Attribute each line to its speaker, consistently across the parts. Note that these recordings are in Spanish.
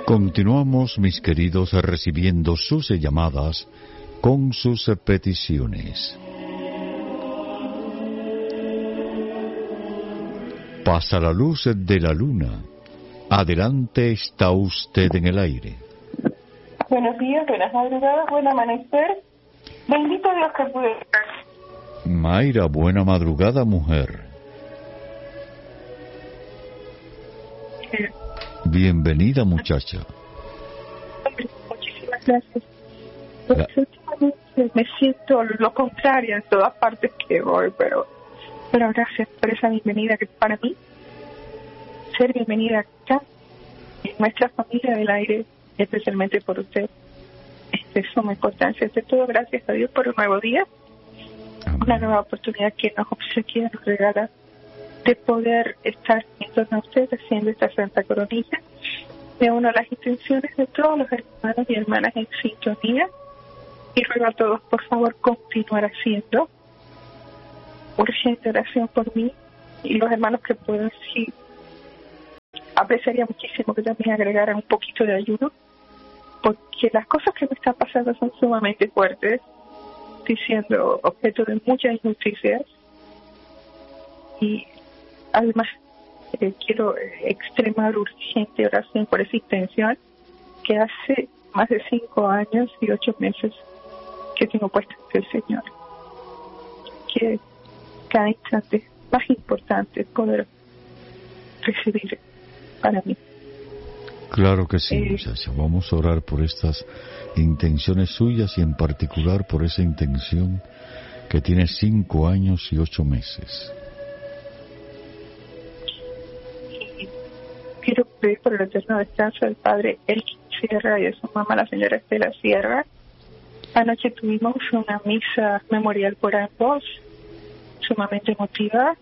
Speaker 1: Continuamos, mis queridos, recibiendo sus llamadas con sus peticiones. Pasa la luz de la luna. Adelante, está usted en el aire.
Speaker 2: Buenos días, buenas madrugadas, buen amanecer. Bendito Dios que pude estar.
Speaker 1: Mayra, buena madrugada, mujer. Bienvenida, muchacha.
Speaker 2: Muchísimas gracias. Últimamente me siento lo contrario en todas partes que voy, pero gracias por esa bienvenida que para mí, ser bienvenida acá, en nuestra familia del aire, especialmente por usted, es de suma importancia. Ante todo, gracias a Dios por un nuevo día, una nueva oportunidad que nos obsequia, nos regala, de poder estar en torno a usted haciendo esta Santa Coronilla. Me uno a las intenciones de todos los hermanos y hermanas en sintonía y ruego a todos, por favor, continuar haciendo urgente oración por mí y los hermanos que puedan. Sí, apreciaría muchísimo que también agregaran un poquito de ayuno, porque las cosas que me están pasando son sumamente fuertes, estoy siendo objeto de muchas injusticias y además quiero extremar urgente oración por esa intención que hace más de 5 años y 8 meses que tengo puesta ante el Señor, que cada instante más importante poder recibir para mí.
Speaker 1: Claro que sí, muchacha. Vamos a orar por estas intenciones suyas y en particular por esa intención que tiene 5 años y 8 meses.
Speaker 2: Y quiero pedir por el eterno descanso del padre Elkin Sierra y de su mamá, la señora Estela Sierra. Anoche tuvimos una misa memorial por ambos, sumamente emotiva.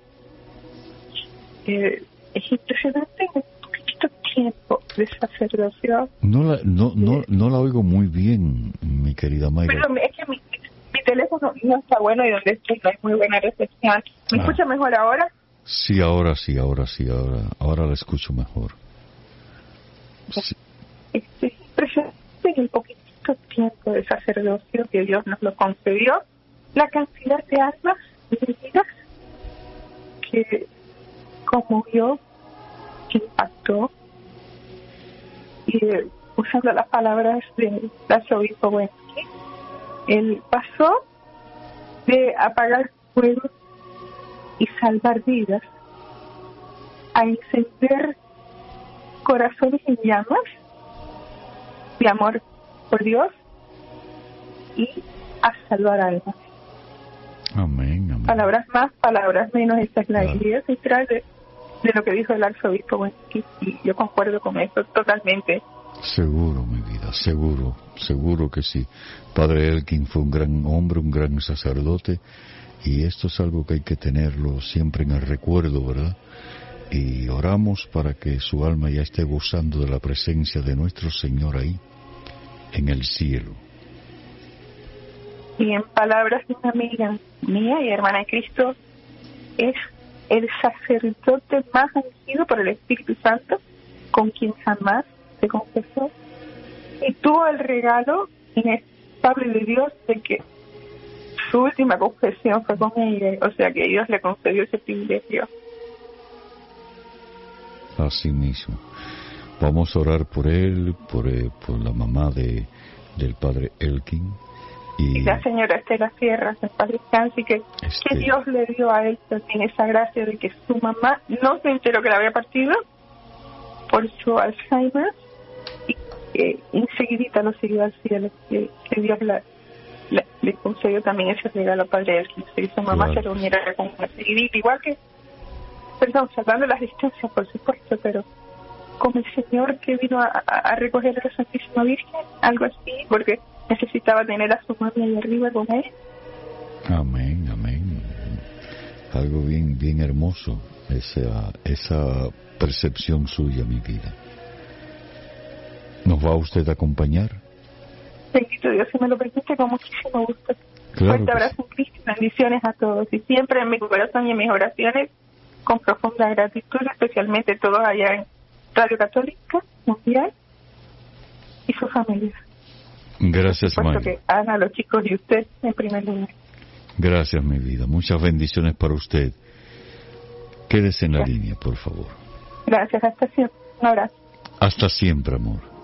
Speaker 2: Es impresionante un poquito tiempo de sacerdocio.
Speaker 1: No la oigo muy bien, mi querida Mayra.
Speaker 2: Pero es que mi teléfono no está bueno y donde estoy no hay muy buena recepción. ¿Me escucha mejor ahora?
Speaker 1: Sí, ahora la escucho mejor. Sí.
Speaker 2: Es impresionante en el poquitito tiempo de sacerdocio que Dios nos lo concedió, la cantidad de almas vidas que conmovió, que impactó, y usando las palabras del arzobispo Wensky, él pasó de apagar fuego y salvar vidas a encender corazones en llamas de amor por Dios y a salvar almas.
Speaker 1: Amén, amén.
Speaker 2: Palabras más, palabras menos, esta es la idea central de lo que dijo el arzobispo Wensky, y yo concuerdo con eso totalmente.
Speaker 1: Seguro, mi vida, seguro que sí. Padre Elkin fue un gran hombre, un gran sacerdote, y esto es algo que hay que tenerlo siempre en el recuerdo, ¿verdad? Y oramos para que su alma ya esté gozando de la presencia de nuestro Señor ahí, en el cielo.
Speaker 2: Y en palabras de una amiga mía y hermana de Cristo, es el sacerdote más ungido por el Espíritu Santo con quien jamás se confesó, y tuvo el regalo inefable de Dios de que su última confesión fue con ella, o sea que Dios le concedió ese privilegio.
Speaker 1: Así mismo. Vamos a orar por él, por la mamá del padre Elkin. Y
Speaker 2: la señora Estela Sierra, en paz descanse, y que Dios le dio a él también esa gracia de que su mamá no se enteró que la había partido por su Alzheimer, y que enseguidita lo siguió al cielo, que Dios le concedió también ese regalo al padre Elkin, y su mamá se reuniera con una seguidita, igual que, salvando las distancias, por supuesto, pero como el Señor que vino a recoger a la Santísima Virgen, algo así, porque necesitaba tener a su mami ahí arriba con él.
Speaker 1: Amén, amén. Algo bien hermoso, esa percepción suya, mi vida. ¿Nos va usted a acompañar?
Speaker 2: Bendito Dios, si me lo permite, con muchísimo gusto.
Speaker 1: Claro.
Speaker 2: Fuerte abrazo en Cristo, bendiciones a todos, y siempre en mi corazón y en mis oraciones, con profunda gratitud, especialmente todos allá en Radio Católica Mundial, y su familia.
Speaker 1: Gracias,
Speaker 2: Por supuesto
Speaker 1: Mayra.
Speaker 2: que Ana, los chicos y usted en primer lugar.
Speaker 1: Gracias, mi vida. Muchas bendiciones para usted. Quédese en la línea, por favor.
Speaker 2: Gracias, hasta siempre. Un abrazo.
Speaker 1: Hasta siempre, amor.